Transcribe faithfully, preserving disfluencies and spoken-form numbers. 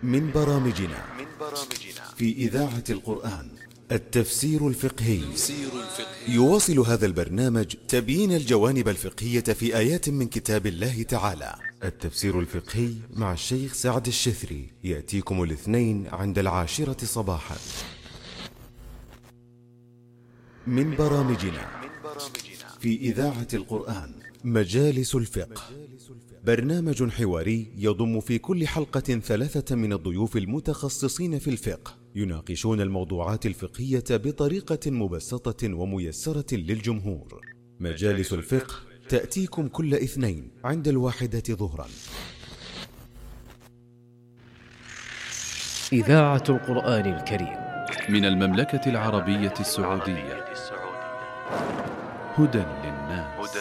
من برامجنا في إذاعة القرآن التفسير الفقهي. يواصل هذا البرنامج تبيين الجوانب الفقهية في آيات من كتاب الله تعالى. التفسير الفقهي مع الشيخ سعد الشثري يأتيكم الاثنين عند العاشرة صباحا. من برامجنا في إذاعة القرآن مجالس الفقه، برنامج حواري يضم في كل حلقة ثلاثة من الضيوف المتخصصين في الفقه، يناقشون الموضوعات الفقهية بطريقة مبسطة وميسرة للجمهور. مجالس الفقه تأتيكم كل اثنين عند الواحدة ظهرا. إذاعة القرآن الكريم من المملكة العربية السعودية، هدى للناس.